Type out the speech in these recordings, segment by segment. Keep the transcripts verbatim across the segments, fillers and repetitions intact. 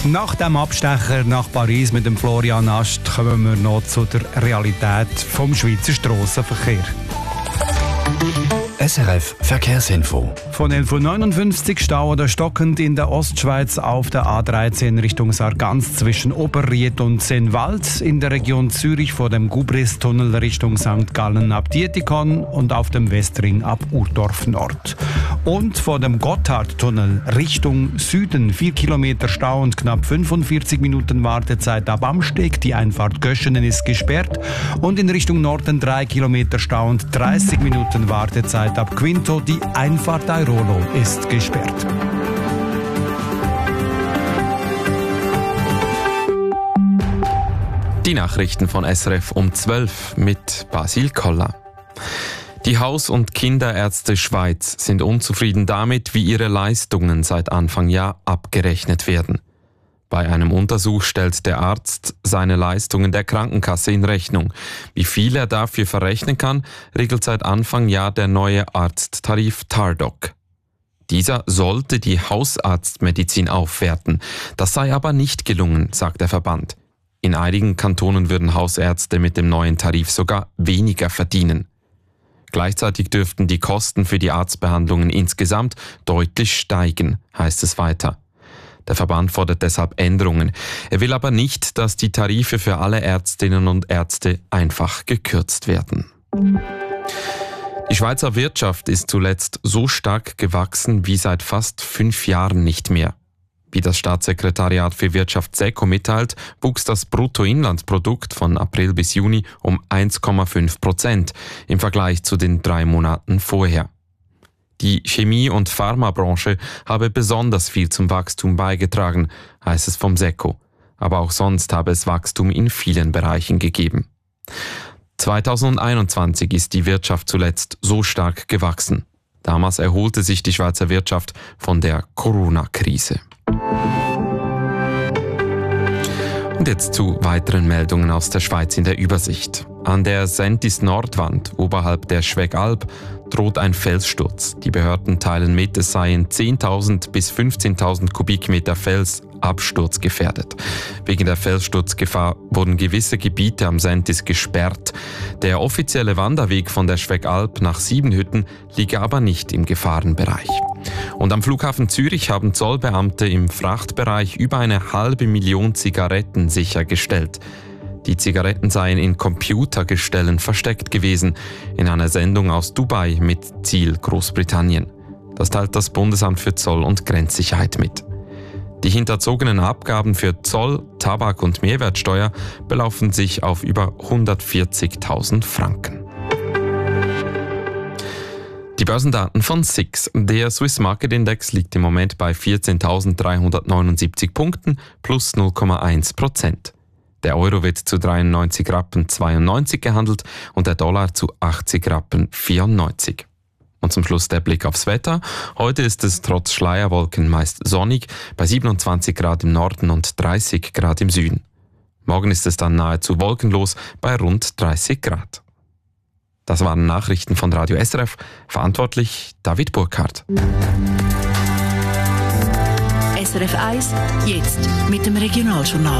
Nach dem Abstecher nach Paris mit dem Florian Ast kommen wir noch zu der Realität vom Schweizer Strassenverkehr. S R F Verkehrsinfo. Von elf Uhr neunundfünfzig Stau oder stockend in der Ostschweiz auf der A dreizehn Richtung Sargans zwischen Oberried und Sennwald, in der Region Zürich vor dem Gubris-Tunnel Richtung Sankt Gallen ab Dietikon und auf dem Westring ab Urdorf Nord. Und vor dem Gotthardtunnel Richtung Süden vier Kilometer Stau und knapp fünfundvierzig Minuten Wartezeit ab Amsteg. Die Einfahrt Göschenen ist gesperrt und in Richtung Norden drei Kilometer Stau und dreißig Minuten Wartezeit ab Quinto. Die Einfahrt Airolo ist gesperrt. Die Nachrichten von S R F um zwölf mit Basil Koller. Die Haus- und Kinderärzte Schweiz sind unzufrieden damit, wie ihre Leistungen seit Anfang Jahr abgerechnet werden. Bei einem Untersuch stellt der Arzt seine Leistungen der Krankenkasse in Rechnung. Wie viel er dafür verrechnen kann, regelt seit Anfang Jahr der neue Arzttarif Tardoc. Dieser sollte die Hausarztmedizin aufwerten. Das sei aber nicht gelungen, sagt der Verband. In einigen Kantonen würden Hausärzte mit dem neuen Tarif sogar weniger verdienen. Gleichzeitig dürften die Kosten für die Arztbehandlungen insgesamt deutlich steigen, heißt es weiter. Der Verband fordert deshalb Änderungen. Er will aber nicht, dass die Tarife für alle Ärztinnen und Ärzte einfach gekürzt werden. Die Schweizer Wirtschaft ist zuletzt so stark gewachsen wie seit fast fünf Jahren nicht mehr. Wie das Staatssekretariat für Wirtschaft SECO mitteilt, wuchs das Bruttoinlandsprodukt von April bis Juni um eins Komma fünf Prozent im Vergleich zu den drei Monaten vorher. Die Chemie- und Pharmabranche habe besonders viel zum Wachstum beigetragen, heißt es vom SECO. Aber auch sonst habe es Wachstum in vielen Bereichen gegeben. zweitausendeinundzwanzig ist die Wirtschaft zuletzt so stark gewachsen. Damals erholte sich die Schweizer Wirtschaft von der Corona-Krise. Und jetzt zu weiteren Meldungen aus der Schweiz in der Übersicht. An der Sentis-Nordwand oberhalb der Schwegalp droht ein Felssturz. Die Behörden teilen mit, es seien zehntausend bis fünfzehntausend Kubikmeter Fels absturzgefährdet. Wegen der Felssturzgefahr wurden gewisse Gebiete am Sentis gesperrt. Der offizielle Wanderweg von der Schwegalp nach Siebenhütten liege aber nicht im Gefahrenbereich. Und am Flughafen Zürich haben Zollbeamte im Frachtbereich über eine halbe Million Zigaretten sichergestellt. Die Zigaretten seien in Computergestellen versteckt gewesen, in einer Sendung aus Dubai mit Ziel Großbritannien. Das teilt das Bundesamt für Zoll- und Grenzsicherheit mit. Die hinterzogenen Abgaben für Zoll, Tabak und Mehrwertsteuer belaufen sich auf über hundertvierzigtausend Franken. Die Börsendaten von S I X. Der Swiss Market Index liegt im Moment bei vierzehntausenddreihundertneunundsiebzig Punkten plus null Komma eins Prozent. Der Euro wird zu dreiundneunzig Rappen zweiundneunzig gehandelt und der Dollar zu achtzig Rappen vierundneunzig. Und zum Schluss der Blick aufs Wetter. Heute ist es trotz Schleierwolken meist sonnig, bei siebenundzwanzig Grad im Norden und dreißig Grad im Süden. Morgen ist es dann nahezu wolkenlos bei rund dreißig Grad. Das waren Nachrichten von Radio S R F, verantwortlich David Burkhardt. S R F eins, jetzt mit dem Regionaljournal.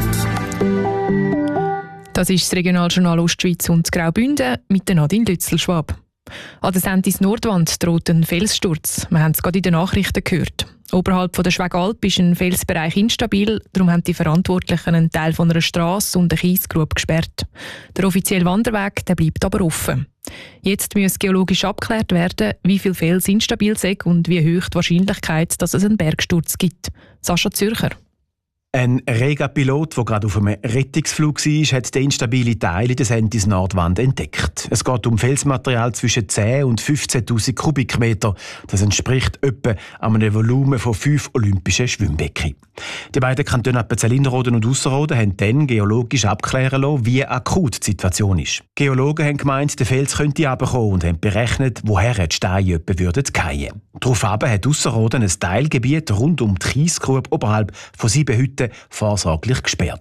Das ist das Regionaljournal Ostschweiz und Graubünden mit der Nadine Lützelschwab. An der Sentis Nordwand droht ein Felssturz. Wir haben es gerade in den Nachrichten gehört. Oberhalb von der Schwegalp ist ein Felsbereich instabil, darum haben die Verantwortlichen einen Teil von einer Strasse und eine Kiesgrube gesperrt. Der offizielle Wanderweg der bleibt aber offen. Jetzt muss geologisch abgeklärt werden, wie viel Fels instabil sind und wie hoch die Wahrscheinlichkeit, dass es einen Bergsturz gibt. Sascha Zürcher. Ein Rega-Pilot, der gerade auf einem Rettungsflug war, hat den instabile Teil in der Sentis Nordwand entdeckt. Es geht um Felsmaterial zwischen zehn und fünfzehntausend Kubikmeter. Das entspricht etwa einem Volumen von fünf olympischen Schwimmbecken. Die beiden Kantone Appenzell-Innerrhoden und Ausserrhoden haben dann geologisch abklären lassen, wie akut die Situation ist. Geologen haben gemeint, der Fels könnte runterkommen und haben berechnet, woher die Steine etwa würden fallen. Daraufhin hat Ausserrhoden ein Teilgebiet rund um die Kiesgrube oberhalb von sieben Hütten vorsorglich gesperrt.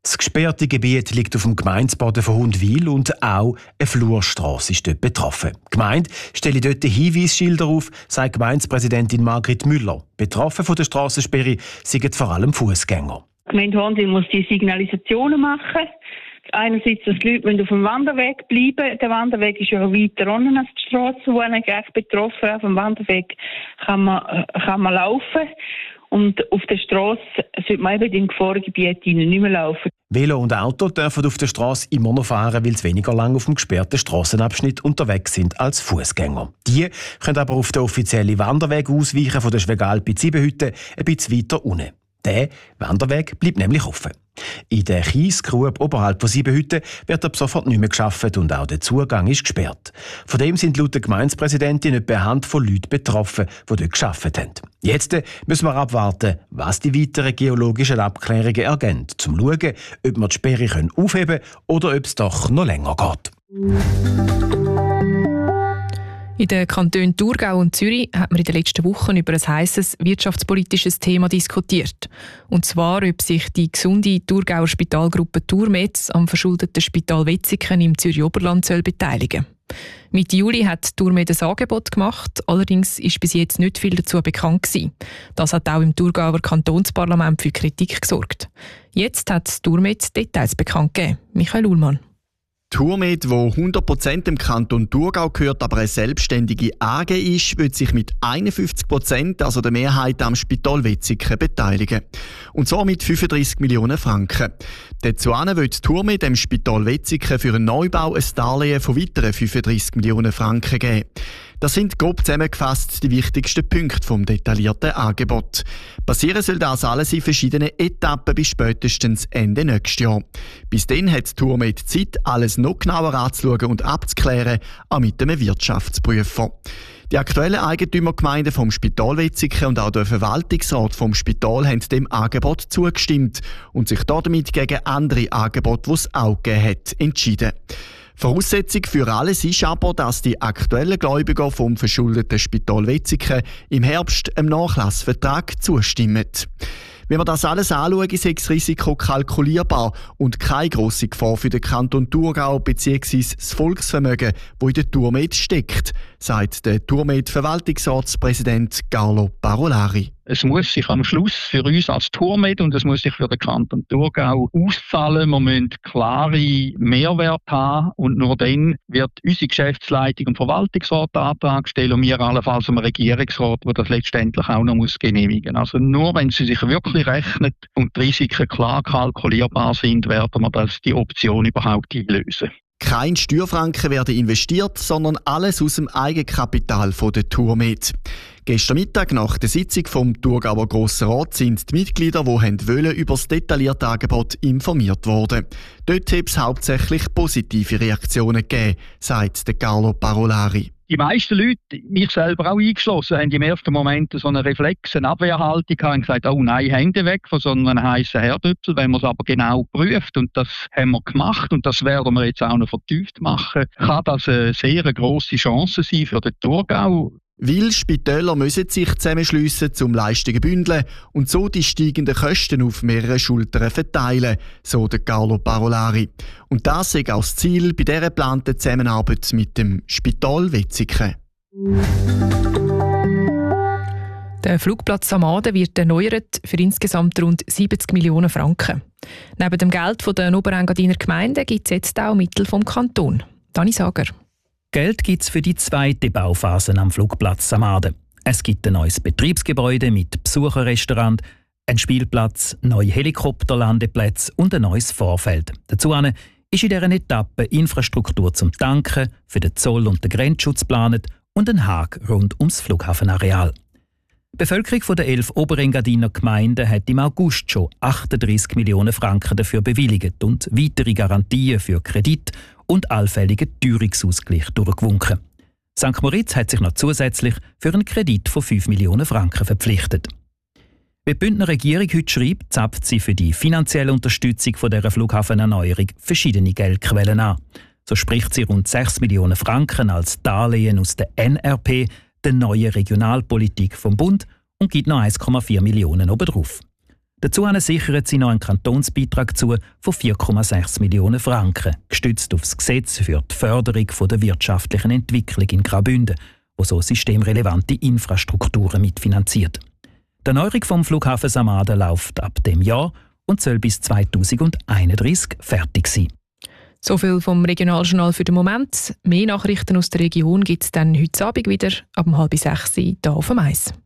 Das gesperrte Gebiet liegt auf dem Gemeindeboden von Hundwil und auch eine Flurstrasse ist dort betroffen. Die Gemeinde stelle dort Hinweisschilder auf, sagt Gemeindepräsidentin Margrit Müller. Betroffen von der Strassensperre sind vor allem Fußgänger. Die Gemeinde Hundwil muss die Signalisationen machen. Einerseits, dass die Leute auf dem Wanderweg bleiben. Der Wanderweg ist ja weiter unten als die Strasse, wo eigentlich betroffen. Auf dem Wanderweg kann man, kann man laufen. Und auf der Strasse sollte man eben im Gefahrengebiet nicht mehr laufen. Velo und Auto dürfen auf der Strasse immer noch fahren, weil sie weniger lang auf dem gesperrten Strassenabschnitt unterwegs sind als Fußgänger. Die können aber auf den offiziellen Wanderweg ausweichen von der Schwegalp in Siebenhütte ein bisschen weiter unten. Der Wanderweg bleibt nämlich offen. In der Kiesgrube oberhalb von Siebenhütte wird ab sofort nicht mehr gearbeitet und auch der Zugang ist gesperrt. Von dem sind laut der Gemeindepräsidentin etwa eine Handvoll Leute betroffen, die dort gearbeitet haben. Jetzt müssen wir abwarten, was die weiteren geologischen Abklärungen ergeben, um zu schauen, ob wir die Sperre aufheben können oder ob es doch noch länger geht. In den Kantonen Thurgau und Zürich hat man in den letzten Wochen über ein heisses wirtschaftspolitisches Thema diskutiert. Und zwar, ob sich die gesunde Thurgauer Spitalgruppe Thurmed am verschuldeten Spital Wetzikon im Zürich Oberland soll beteiligen. Mitte Juli hat Thurmed ein Angebot gemacht, allerdings ist bis jetzt nicht viel dazu bekannt gewesen. Das hat auch im Thurgauer Kantonsparlament für Kritik gesorgt. Jetzt hat Thurmed Details bekannt gegeben. Michael Ullmann. Thurmed, wo hundert Prozent dem Kanton Thurgau gehört, aber eine selbstständige A G ist, wird sich mit einundfünfzig Prozent, also der Mehrheit, am Spital Wetzikon beteiligen. Und zwar mit fünfunddreissig Millionen Franken. Dazu wird Thurmed dem Spital Wetzikon für einen Neubau ein Darlehen von weiteren fünfunddreissig Millionen Franken geben. Das sind grob zusammengefasst die wichtigsten Punkte vom detaillierten Angebot. Passieren soll das alles in verschiedenen Etappen bis spätestens Ende nächstes Jahr. Bis dann hat Thurmed Zeit, alles noch genauer anzuschauen und abzuklären, auch mit einem Wirtschaftsprüfer. Die aktuellen Eigentümergemeinden vom Spital Wetzikon und auch der Verwaltungsrat vom Spital haben dem Angebot zugestimmt und sich damit gegen andere Angebote, die es auch gegeben hat, entschieden. Voraussetzung für alles ist aber, dass die aktuellen Gläubiger vom verschuldeten Spital Wetzikon im Herbst einem Nachlassvertrag zustimmen. Wenn wir das alles anschauen, ist das Risiko kalkulierbar und keine grosse Gefahr für den Kanton Thurgau bzw. das Volksvermögen, das in der Thurmed steckt, sagt der Thurmed-Verwaltungsratspräsident Carlo Parolari. Es muss sich am Schluss für uns als Thurmed und es muss sich für den Kanton Thurgau auszahlen. Wir müssen klare Mehrwerte haben und nur dann wird unsere Geschäftsleitung und Verwaltungsrat einen Antrag stellen und wir allenfalls dem Regierungsrat, der das letztendlich auch noch muss genehmigen muss. Also nur wenn sie sich wirklich rechnet und die Risiken klar kalkulierbar sind, werden wir das, die Option überhaupt einlösen. Kein Steuerfranken werden investiert, sondern alles aus dem Eigenkapital der Thurmed. Gestern Mittag nach der Sitzung vom Thurgauer Grossen Rat sind die Mitglieder, die wollen, über das detaillierte Angebot informiert worden. Dort hat es hauptsächlich positive Reaktionen gegeben, sagt Carlo Parolari. Die meisten Leute, mich selber auch eingeschlossen, haben im ersten Moment so eine Reflex, eine Abwehrhaltung gehabt und gesagt, oh nein, Hände weg von so einem heissen Herdöpfel. Wenn man es aber genau prüft, und das haben wir gemacht und das werden wir jetzt auch noch vertieft machen, kann das eine sehr grosse Chance sein für den Thurgau. Weil Spitäler müssen sich zusammenschliessen, um Leistungen zu bündeln und so die steigenden Kosten auf mehrere Schultern verteilen, so der Carlo Parolari. Und das ist auch das Ziel bei dieser geplanten Zusammenarbeit mit dem Spital Wetzikon. Der Flugplatz Samaden wird erneuert für insgesamt rund siebzig Millionen Franken. Neben dem Geld der Oberengadiner Gemeinde gibt es jetzt auch Mittel vom Kanton. Dani Sager. Geld gibt es für die zweite Bauphase am Flugplatz Samaden. Es gibt ein neues Betriebsgebäude mit Besucherrestaurant, einen Spielplatz, neue Helikopterlandeplätze und ein neues Vorfeld. Dazu ist in dieser Etappe Infrastruktur zum Tanken, für den Zoll- und den Grenzschutz geplant und ein Haag rund ums Flughafenareal. Die Bevölkerung der elf Oberengadiner Gemeinden hat im August schon achtunddreissig Millionen Franken dafür bewilligt und weitere Garantien für Kredit und allfälligen Teuerungsausgleich durchgewunken. Sankt Moritz hat sich noch zusätzlich für einen Kredit von fünf Millionen Franken verpflichtet. Wie die Bündner Regierung heute schreibt, zapft sie für die finanzielle Unterstützung dieser Flughafenerneuerung verschiedene Geldquellen an. So spricht sie rund sechs Millionen Franken als Darlehen aus der N R P, der neuen Regionalpolitik vom Bund, und gibt noch eins Komma vier Millionen obendrauf. Dazu sichern sie noch einen Kantonsbeitrag zu von vier Komma sechs Millionen Franken, gestützt auf das Gesetz für die Förderung der wirtschaftlichen Entwicklung in Graubünden, wo so systemrelevante Infrastrukturen mitfinanziert. Die Erneuerung vom Flughafen Samaden läuft ab dem Jahr und soll bis zweitausendeinunddreißig fertig sein. So viel vom Regionaljournal für den Moment. Mehr Nachrichten aus der Region gibt es dann heute Abend wieder ab halb sechs hier auf dem Eis.